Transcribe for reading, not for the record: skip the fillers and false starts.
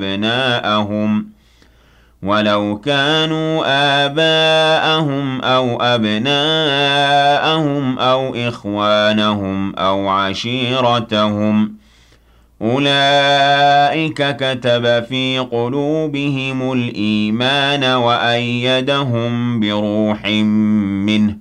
أبناءهم ولو كانوا آباءهم أو أبناءهم أو إخوانهم أو عشيرتهم أولئك كتب في قلوبهم الإيمان وأيدهم بروح منه